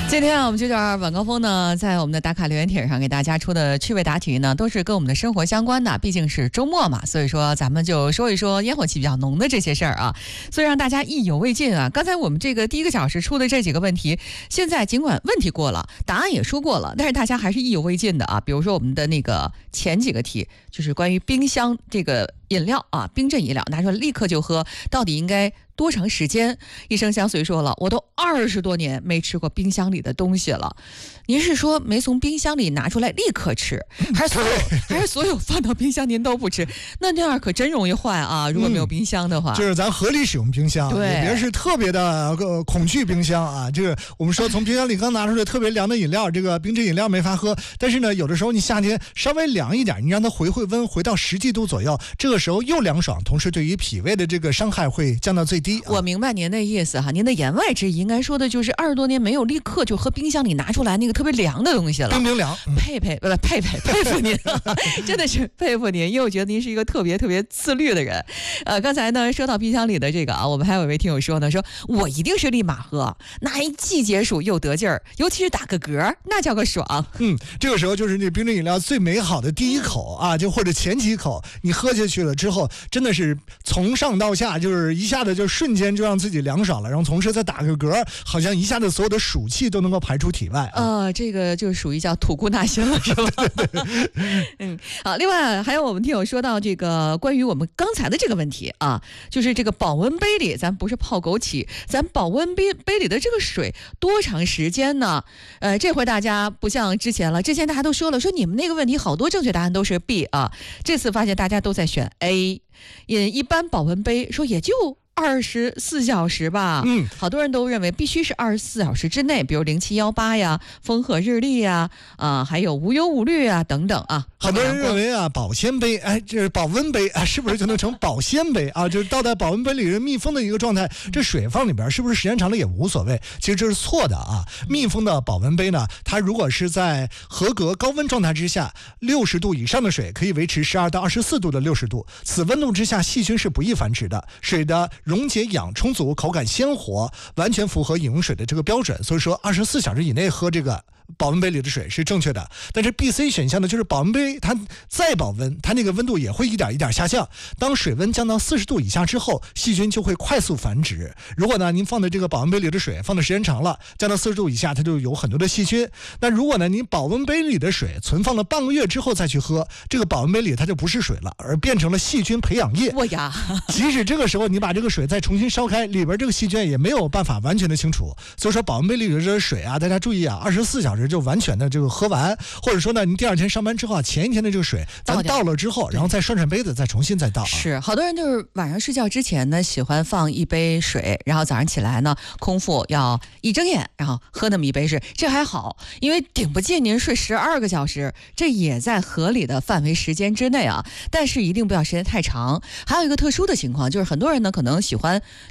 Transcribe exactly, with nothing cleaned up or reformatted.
今天啊，我们这段晚高峰呢，在我们的打卡留言帖上给大家出的趣味答题呢，都是跟我们的生活相关的。毕竟是周末嘛，所以说咱们就说一说烟火气比较浓的这些事儿啊，所以让大家意犹未尽啊。刚才我们这个第一个小时出的这几个问题，现在尽管问题过了，答案也说过了，但是大家还是意犹未尽的啊。比如说我们的那个前几个题，就是关于冰箱这个饮料啊，冰镇饮料拿出来立刻就喝，到底应该多长时间？一生相随说了，我都二十多年没吃过冰箱里的东西了。您是说没从冰箱里拿出来立刻吃，还是所有还是所有放到冰箱您都不吃？那那样可真容易坏啊！如果没有冰箱的话， 嗯、就是咱合理使用冰箱， 对， 也别是特别的、呃、恐惧冰箱啊。这个我们说从冰箱里刚拿出来特别凉的饮料，这个冰镇饮料没法喝。但是呢，有的时候你夏天稍微凉一点，你让它回回温，回到十几度左右，这个时候又凉爽，同时对于脾胃的这个伤害会降到最低。 我明白您的意思哈，您的言外之意应该说的就是二十多年没有立刻就和冰箱里拿出来那个特别凉的东西了。 冰冰凉， 嗯、佩佩不佩佩佩服您，真的是佩服您，因为我觉得您是一个特别特别自律的人。呃，刚才呢说到冰箱里的这个啊，我们还有一位听友说呢，说我一定是立马喝，那一季节暑又得劲儿，尤其是打个嗝，那叫个爽。 嗯，这个时候就是那冰镇饮料最美好的第一口啊，就或者前几口，你喝下去了之后，真的是从上到下就是一下子就瞬间就让自己凉爽了，然后同时再打个嗝，好像一下子所有的暑气都能够排出体外。 呃，这个就属于叫吐故纳新了，是吧？嗯，好。另外还有我们听友说到这个关于我们刚才的这个问题啊，就是这个保温杯里，咱不是泡枸杞，咱保温杯杯里的这个水多长时间呢？呃，这回大家不像之前了，之前大家都说了，说你们那个问题好多正确答案都是 B 啊，这次发现大家都在选 A。也一般保温杯说也就二十四小时吧， 嗯， 好多人都认为必须是二十四小时之内，比如零七幺八呀、风和日丽呀，啊，还有无忧无虑啊等等啊。 很多人认为啊，保鲜杯，哎，这是保温杯啊，是不是就能成保鲜杯啊？就是倒在保温杯里是密封的一个状态，这水放里边是不是时间长了也无所谓？其实这是错的啊。密封的保温杯呢，它如果是在合格高温状态之下，六十度以上的水可以维持十二到二十四度的六十度，此温度之下细菌是不易繁殖的，水的溶解氧充足，口感鲜活，完全符合饮用水的这个标准。所以说，二十四小时以内喝这个保温杯里的水是正确的。但是 B、C 选项呢，就是保温杯它再保温，它那个温度也会一点一点下降。当水温降到四十度以下之后，细菌就会快速繁殖。如果呢，您放的这个保温杯里的水放的时间长了，降到四十度以下，它就有很多的细菌。那如果呢，您保温杯里的水存放了半个月之后再去喝，这个保温杯里它就不是水了，而变成了细菌培养液。 我呀， 即使这个时候你把这个水再重新烧开，里边这个细菌也没有办法完全的清除。所以说，保温杯里的这个水啊，大家注意啊，二十四小时就完全的这个喝完，或者说呢，您第二天上班之后啊，前一天的这个水咱倒了之后，然后再涮涮杯子，再重新再倒、啊。 是，好多人就是晚上睡觉之前呢，喜欢放一杯水，然后早上起来呢，空腹要一睁眼，然后喝那么一杯水，这还好，因为顶不进您睡十二个小时，这也在合理的范围时间之内啊，但是一定不要时间太长。还有一个特殊的情况，就是很多人呢可能喜欢